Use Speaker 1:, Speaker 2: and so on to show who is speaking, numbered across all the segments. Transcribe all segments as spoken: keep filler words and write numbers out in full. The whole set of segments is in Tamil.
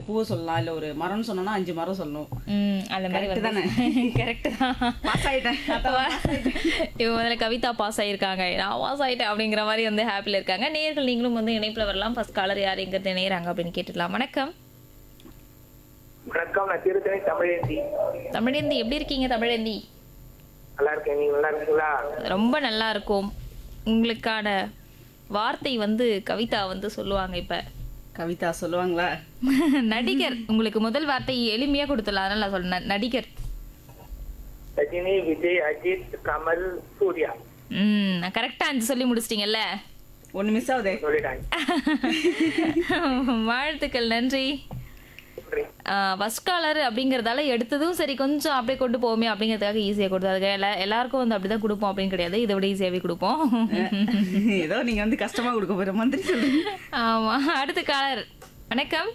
Speaker 1: பூவை சொல்லலாம், இல்ல ஒரு மரம்னு சொன்னோம்னா அஞ்சு மரம் சொல்லணும்.
Speaker 2: ம் அந்த மாதிரி
Speaker 1: Correct தானே?
Speaker 2: கரெக்ட் தான்.
Speaker 1: பாஸ் ஆயிட்டேன்.
Speaker 2: இவங்க முதல்ல கவிதா பாஸ் ஆயிருக்காங்க, நான் பாஸ் ஆயிட்டேன் அப்படிங்கிற மாதிரி வந்து ஹாப்பியில் இருக்காங்க. நேயர்கள் நீங்களும் வந்து இணைப்பில் வரலாம். ஃபர்ஸ்ட் காலர் யார் எங்கிறது இணையறாங்க அப்படின்னு கேட்டுடலாம். வணக்கம்.
Speaker 3: வணக்கம், நான் திருத்தணி தமிழேந்தி.
Speaker 2: தமிழேந்தி எப்படி இருக்கீங்க? தமிழேந்தி
Speaker 3: நல்லா இருக்கேன், நீங்க நல்லா இருக்கீங்களா?
Speaker 2: ரொம்ப நல்லா இருக்கும். உங்களுக்கான வார்த்தை வந்து கவிதா வந்து சொல்லுவாங்க. இப்ப
Speaker 1: கவிதா சொல்லுவாங்களா?
Speaker 2: நடிகர். உங்களுக்கு முதல் வார்த்தை எளிமையா கொடுத்துடலாம், அதனால நான் சொல்றேன். நடிகர்.
Speaker 3: ரஜினி, விஜய், அஜித், கமல், சூர்யா.
Speaker 2: ம் கரெக்டா அஞ்சு சொல்லி முடிச்சிட்டீங்கல்ல.
Speaker 1: ஒண்ணு மிஸ் ஆகுதே.
Speaker 3: சொல்லிட்டாங்க.
Speaker 2: வாழ்த்துக்கள், நன்றி. ஃபர்ஸ்ட் காலர் அப்படிங்கறதால எடுத்ததும் சரி கொஞ்சம் அப்படியே கொண்டு போவோமே அப்படிங்கிறதுக்காக ஈஸியா கொடுத்தாங்க. எல்லா எல்லாருக்கும் வந்து அப்படிதான் கொடுப்போம் அப்படின்னு கிடையாது, இதை விட ஈஸியாவே கொடுப்போம்.
Speaker 1: ஏதோ நீங்க வந்து கஷ்டமா கொடுக்க போற மாதிரி சொல்றீங்க.
Speaker 2: ஆமா. அடுத்த காலர். வணக்கம்.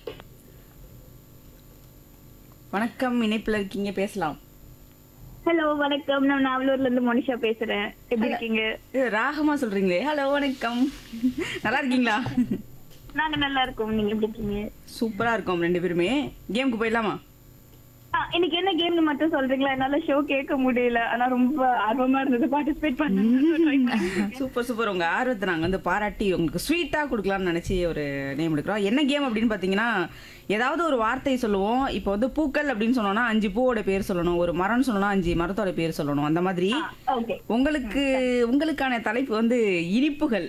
Speaker 1: வணக்கம், இணைப்புல இருக்கீங்க, பேசலாம்.
Speaker 4: ஹலோ வணக்கம், நான் நாவலூர்ல இருந்து மோனிஷா பேசுறேன். எப்படி இருக்கீங்க?
Speaker 1: இது ராகமா சொல்றீங்களே. ஹலோ வணக்கம், நல்லா இருக்கீங்களா?
Speaker 4: நாங்க நல்லா இருக்கோம், நீங்க எப்படி இருக்கீங்க?
Speaker 1: சூப்பரா இருக்கோம் ரெண்டு பேருமே. கேமுக்கு போயிடலாமா?
Speaker 4: ஆ, இன்னைக்கு என்ன கேம்னு மட்டும் சொல்றீங்களா? என்னால ஷோ கேட்க முடியல, ஆனா ரொம்ப ஆர்வமா இருந்தது பார்ட்டிசிபேட் பண்ண.
Speaker 1: Super super. உங்க ஆர்வத்தை நாங்க வந்து பாராட்டி உங்களுக்கு ஸ்வீட்டா கொடுக்கலாம்னு நினைச்சு ஒரு நேம் எடுக்கிறோம். என்ன கேம் அப்படின்னு பாத்தீங்கன்னா, ஏதாவது ஒரு வார்த்தை சொல்லுவோம். இப்போ வந்து பூக்கள் அப்படின்னு சொன்னோம்னா அஞ்சு பூவோட பேர் சொல்லணும், ஒரு மரம்னு சொன்னோம்னா அஞ்சு மரத்தோட பேர் சொல்லணும். அந்த மாதிரி
Speaker 4: ஓகே.
Speaker 1: உங்களுக்கு உங்களுக்கான தலைப்பு வந்து இனிப்புகள்.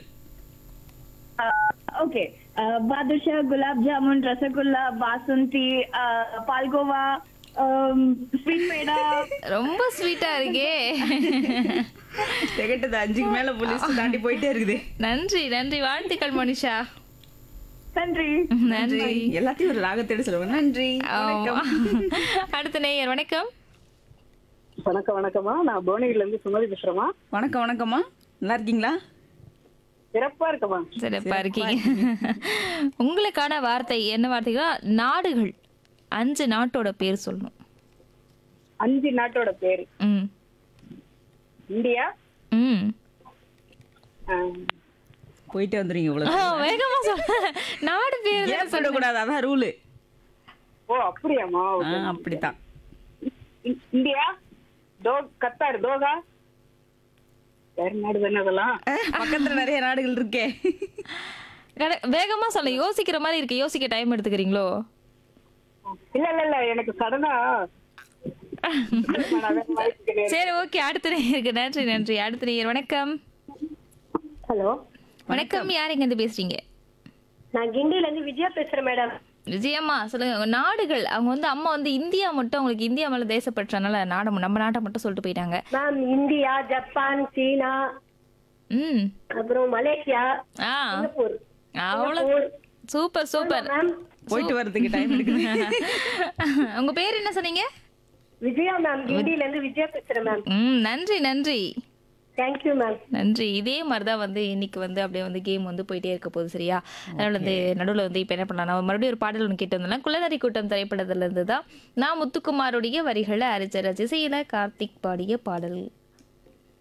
Speaker 4: ஓகே. பாதுஷா, குலாப் ஜாமுன், ரசகுல்லா, பாசுந்தி, பால்கோவா, ஸ்வீட் பேடா.
Speaker 2: ரொம்ப ஸ்வீட்டா இருக்கே.
Speaker 1: திகட்டது அஞ்சுக்கு மேல போலீஸ் தாண்டி போயிட்டே இருக்குது.
Speaker 2: நன்றி நன்றி, வாழ்த்துக்கள் மோனிஷா.
Speaker 4: நன்றி.
Speaker 2: நன்றி.
Speaker 1: எல்லாத்தையும் ஒரு ராகத்தோட சொல்லுவாங்க. நன்றி.
Speaker 2: ஆமா. அடுத்த நேயர். வணக்கம்.
Speaker 5: வணக்கம் வணக்கம்மா, நான் புவனகிரில இருந்து சுமதி பேசுறேம்மா.
Speaker 1: வணக்கம் வணக்கம்மா, நல்லா இருக்கீங்களா?
Speaker 5: சிறப்பா இருக்கம்மா.
Speaker 2: சிறப்பா இருக்கீங்க. உங்களுக்கான வார்த்தை என்ன வார்த்தைனா, நாடுகள். அஞ்சு நாட்டோட பேர் சொல்லணும்.
Speaker 5: அஞ்சு நாட்டோட பேரு.
Speaker 2: ம்
Speaker 5: இந்தியா.
Speaker 2: ம்
Speaker 5: ஆஹ்,
Speaker 1: போயிட்டே வந்துருங்க
Speaker 2: ஆ,
Speaker 1: இவ்வளவு.
Speaker 2: வேகமா சொல்ல. நாடு பேர் தானே
Speaker 1: சொல்ல கூடாது, அதான் ரூலு.
Speaker 5: ஓ அப்படியாம்மா? ஓகே.
Speaker 1: அப்படித்தான்.
Speaker 5: இ- இந்தியா, தோ கத்தார், தோகா. வேற நாடு தானே அதெல்லாம்.
Speaker 1: அஹ், பக்கத்துல நிறைய நாடுகள் இருக்கே.
Speaker 2: கட- வேகமா சொல்ல. யோசிக்கிற மாதிரி இருக்கு, யோசிக்க டைம் எடுத்துக்கிறீங்களோ?
Speaker 5: இல்ல இல்ல இல்ல, எனக்கு சடனா
Speaker 2: சரி ஓகே, அடுத்த நேயருக்கு நன்றி நன்றி. அடுத்த நேயர். வணக்கம்.
Speaker 6: ஹலோ
Speaker 2: வணக்கம், யார் எங்க இருந்து பேசுறீங்க?
Speaker 6: நான் கிண்டில இருந்து விஜயா பேசுறேன் மேடம்.
Speaker 2: விஜயம்மா சொல்லுங்க. உங்க நாடுகள். அவங்க வந்து அம்மா வந்து இந்தியா மட்டும், அவங்களுக்கு இந்தியா மேல தேசப்பற்றனால நாடு நம்ம நாட்டை மட்டும் சொல்லிட்டு போயிட்டாங்க.
Speaker 6: மேம், இந்தியா, ஜப்பான், சீனா,
Speaker 2: ம்
Speaker 6: அப்புறம் மலேசியா,
Speaker 2: ஆ
Speaker 6: சிங்கப்பூர்.
Speaker 2: அவ்வளவு. Super super.
Speaker 6: மேம்,
Speaker 1: போயிட்டு வர்றதுக்கு டைம் எடுக்குது.
Speaker 2: உங்க பேர் என்ன சொன்னீங்க?
Speaker 6: விஜயா மேம், கிண்டில இருந்து விஜயா பேசுறேன் மேம்.
Speaker 2: ம் நன்றி நன்றி
Speaker 6: தேங்க்யூ மேம்.
Speaker 2: நன்றி. இதே மாதிரி தான் வந்து இன்னைக்கு வந்து அப்படியே வந்து கேம் வந்து போயிட்டே இருக்க போகுது, சரியா? அதனால வந்து நடுவில் வந்து இப்போ என்ன பண்ணலாம், மறுபடியும் ஒரு பாடல் ஒன்று கேட்டு வந்தோம்னா, குலநரி கூட்டம் திரைப்படத்துல இருந்து தான் நான் முத்துக்குமாருடைய வரிகளை அரிச்சர் ரசிசையில கார்த்திக் பாடிய பாடல்.